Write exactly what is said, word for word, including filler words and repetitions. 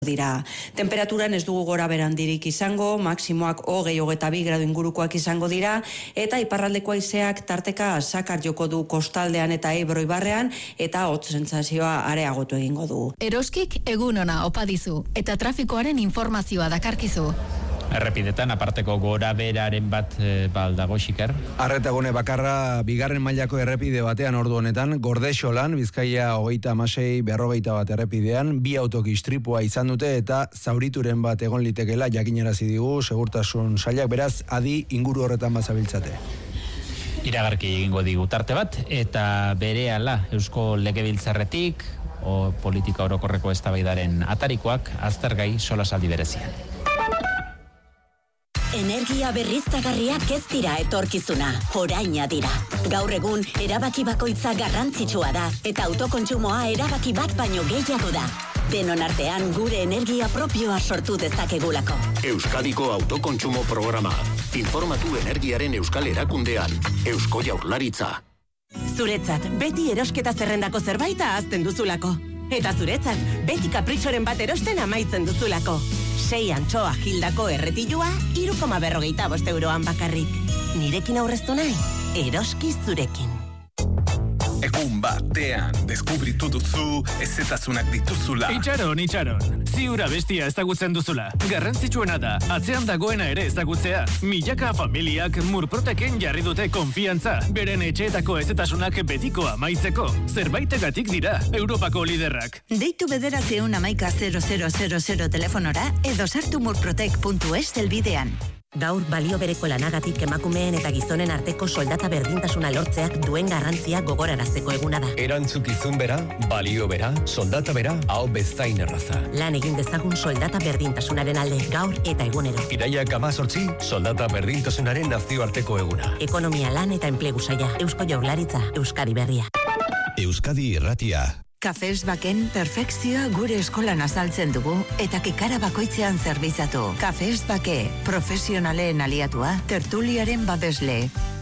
dira. Temperaturan ez dugu gora berandirik izango, maksimoak hogei hogeita bi gradu ingurukoak izango dira, eta iparraldeko haizeak tarteka sakar joko du kostaldean eta Ebro ibarrean, eta hotz sentsazioa areagotu egingo du. Eroskik egun ona opa dizu, eta trafikoaren informazioa dakarkizu. Errepidetan aparteko gora beraren bat e, baldago xiker. Arretagune bakarra bigarren mailako errepide batean ordu honetan, Gordexolan, Bizkaia hogeita hamasei berrogeita bat errepidean, bi autok istripua izan dute eta zaurituren bat egon litekela jakinarazi digu segurtasun sailak, beraz adi inguru horretan bazabiltzate. Iragarki egingo digu tarte bat, eta berehala Eusko Legebiltzarretik, o politika orokorreko eztabaidaren atarikoak, aztergai solasaldi berezian. Energia berriztagarriak ez dira etorkizuna, oraina dira. Gaur egun, erabaki bakoitza garrantzitsua da, eta autokontsumoa erabaki bat baino gehiago da. Denon artean gure energia propioa sortu dezakegulako. Euskadiko autokontsumo programa. Informatu energiaren euskal erakundean. Eusko Jaurlaritza. Zuretzat, beti erosketa zerrendako zerbait ahazten duzulako. Eta zuretzat, beti kapritxoren bat erosten amaitzen duzulako. Sei antxoa hildako erretilua, hiru koma berrogeita bost euroan bakarrik. Nirekin aurreztu nahi, eroski zurekin. Egun batean, deskubritu duzu, ezetasunak dituzula. Itxaron, itxaron. Ziura bestia ezagutzen duzula. Garrantzitsuena da, atzean dagoena ere ezagutzea. Milaka familiak Murproteken jarri dute konfiantza. Beren etxeetako ezetasunak betiko amaitzeko. Zerbaitegatik dira, Europako liderrak. Deitu bederatzeun amaika zero zero zero zero telefonora edo sartu murprotek puntu es helbidean. Gaur balio bereko lanagatik emakumeen eta gizonen arteko soldata berdintasuna lortzeak duen garrantzia gogorarazteko eguna da. Erantzukizun bera, balio bera, soldata bera, hau bezain erraza. Lan egin dezagun soldata berdintasunaren alde gaur eta egunero. Iraiak hamazortzi, soldata berdintasunaren nazioarteko eguna. Ekonomia, lan eta enplegu saila, Eusko Jaurlaritza, Euskadi berria. Euskadi irratia. Kafes baken perfekzioa gure eskolan azaltzen dugu eta kikara bakoitzean zerbitzatu. Kafes bake, profesionalen aliatua, tertuliaren babesle.